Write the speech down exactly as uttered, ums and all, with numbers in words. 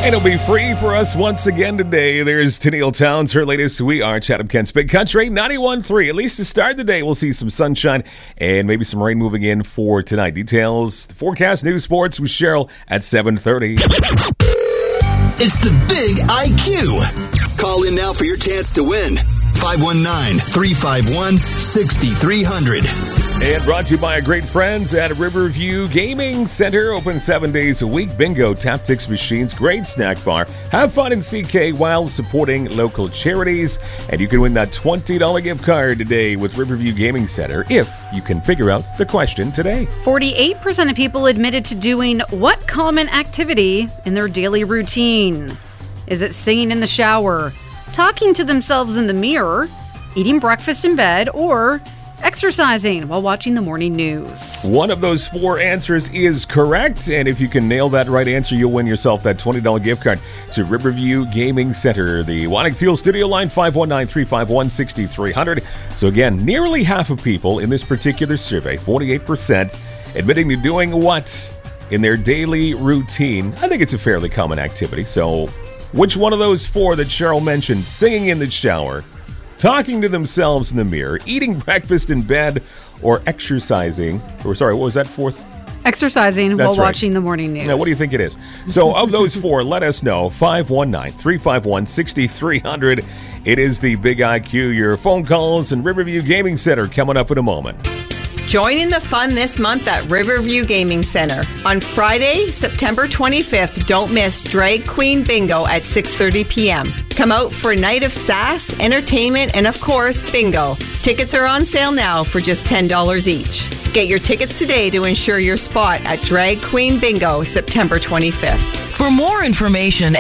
And it'll be free for us once again today. There's Tennille Towns, her latest. We are Chatham Kent's Big Country, ninety-one point three. At least to start the day, we'll see some sunshine and maybe some rain moving in for tonight. Details, the forecast, news, sports with Cheryl at seven thirty. It's the Big I Q. Call in now for your chance to win. five one nine, three five one, six three zero zero. And brought to you by our great friends at Riverview Gaming Center. Open seven days a week. Bingo, tactics machines, great snack bar. Have fun in C K while supporting local charities. And you can win that twenty dollars gift card today with Riverview Gaming Center if you can figure out the question today. forty-eight percent of people admitted to doing what common activity in their daily routine? Is it singing in the shower, talking to themselves in the mirror, eating breakfast in bed, or exercising while watching the morning news? One of those four answers is correct, and if you can nail that right answer, you'll win yourself that twenty dollars gift card to Riverview Gaming Center. The Wannick Fuel Studio line, five one nine, three five one, six three zero zero. So again, nearly half of people in this particular survey, forty-eight percent, admitting to doing what in their daily routine. I think it's a fairly common activity. So which one of those four that Cheryl mentioned, singing in the shower, talking to themselves in the mirror, eating breakfast in bed, or exercising, or sorry, what was that fourth? Exercising That's while right. watching the morning news. Now, what do you think it is? So of those four, let us know. five one nine, three five one, six three zero zero. It is the Big I Q. Your phone calls and Riverview Gaming Center coming up in a moment. Join in the fun this month at Riverview Gaming Center. On Friday, September twenty-fifth, don't miss Drag Queen Bingo at six thirty p.m. Come out for a night of sass, entertainment, and of course, bingo. Tickets are on sale now for just ten dollars each. Get your tickets today to ensure your spot at Drag Queen Bingo, September twenty-fifth. For more information